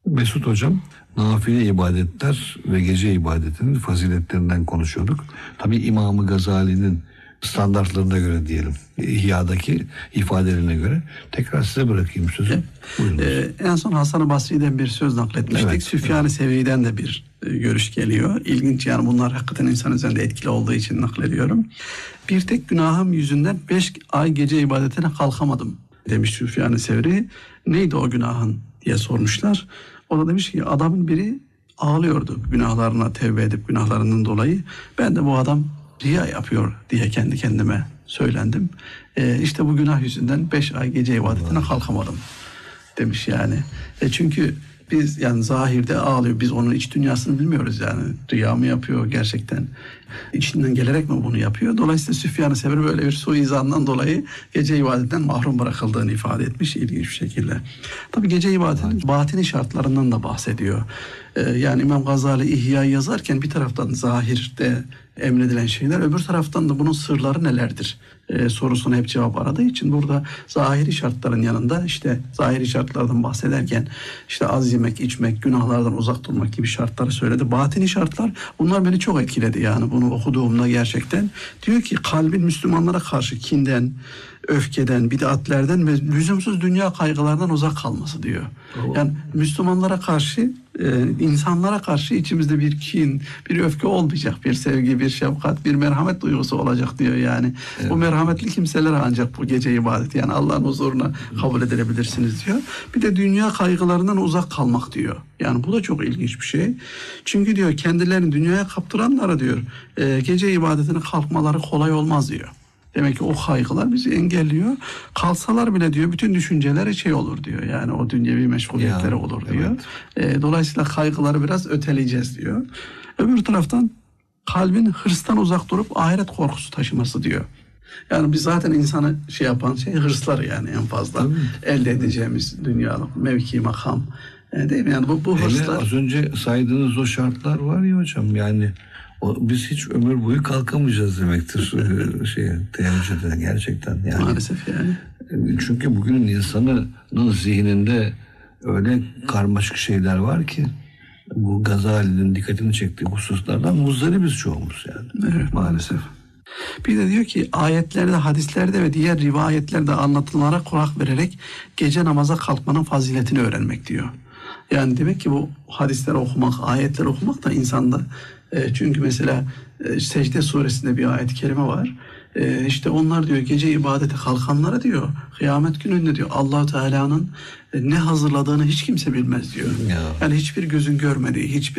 Mesut Hocam, nafile ibadetler ve gece ibadetinin faziletlerinden konuşuyorduk. Tabii İmam-ı Gazali'nin standartlarına göre diyelim, İhya'daki ifadelerine göre. Tekrar size bırakayım sözü. En son Hasan-ı Basri'den bir söz nakletmiştik. Evet, Süfyan-ı Sevri'den de bir görüş geliyor. İlginç, yani bunlar hakikaten insan üzerinde etkili olduğu için naklediyorum. Bir tek günahım yüzünden 5 ay gece ibadetine kalkamadım demiş Süfyan-ı Sevri. Neydi o günahın diye sormuşlar. O da demiş ki adamın biri ağlıyordu günahlarına tevbe edip günahlarından dolayı. Ben de bu adam riya yapıyor diye kendi kendime söylendim. İşte bu günah yüzünden 5 ay gece ibadetine kalkamadım demiş yani. Çünkü biz yani zahirde ağlıyor. Biz onun iç dünyasını bilmiyoruz yani. Riya mı yapıyor gerçekten? İçinden gelerek mi bunu yapıyor? Dolayısıyla Süfyan-ı Sevri böyle bir suizandan dolayı gece ibadetten mahrum bırakıldığını ifade etmiş ilginç bir şekilde. Tabii gece ibadetinin batini şartlarından da bahsediyor. Yani İmam Gazali İhya'yı yazarken bir taraftan zahirde emredilen şeyler, öbür taraftan da bunun sırları nelerdir sorusuna hep cevap aradığı için burada zahiri şartların yanında işte zahiri şartlardan bahsederken işte az yemek, içmek, günahlardan uzak durmak gibi şartları söyledi. Batini şartlar, bunlar beni çok etkiledi yani bunu okuduğumda gerçekten. Diyor ki kalbin Müslümanlara karşı kinden, öfkeden, bid'atlerden ve lüzumsuz dünya kaygılardan uzak kalması diyor. Yani Müslümanlara karşı, insanlara karşı içimizde bir kin, bir öfke olmayacak, bir sevgi, bir şefkat, bir merhamet duygusu olacak diyor yani. Evet. Bu merhametli kimselere ancak bu gece ibadeti yani Allah'ın huzuruna kabul edilebilirsiniz diyor. Bir de dünya kaygılarından uzak kalmak diyor. Yani bu da çok ilginç bir şey. Çünkü diyor kendilerini dünyaya kaptıranlara diyor gece ibadetine kalkmaları kolay olmaz diyor. Demek ki o kaygılar bizi engelliyor. Kalsalar bile diyor bütün düşünceleri şey olur diyor. Yani o dünyevi meşguliyetleri olur diyor. Evet. Dolayısıyla kaygıları biraz öteleyeceğiz diyor. Öbür taraftan kalbin hırstan uzak durup ahiret korkusu taşıması diyor. Yani biz zaten insanı şey yapan şey hırsları yani en fazla. Tabii. Elde edeceğimiz dünyalık mevki, makam. Değil mi? Yani bu hırslar. Az önce saydığınız o şartlar var ya hocam yani. Biz hiç ömür boyu kalkamayacağız demektir teheccüde gerçekten yani. Maalesef yani. Çünkü bugünün insanının zihninde öyle karmaşık şeyler var ki bu Gazali'nin dikkatini çektiği hususlardan muzdaribiz çoğumuz yani. Evet, maalesef. Bir de diyor ki ayetlerde, hadislerde ve diğer rivayetlerde anlatılanlara kulak vererek gece namaza kalkmanın faziletini öğrenmek diyor. Yani demek ki bu hadisleri okumak, ayetleri okumak da insanda çünkü mesela Secde suresinde bir ayet-i kerime var. İşte onlar diyor gece ibadete kalkanlara diyor kıyamet gününde diyor Allah-u Teala'nın ne hazırladığını hiç kimse bilmez diyor. Yani hiçbir gözün görmediği, hiçbir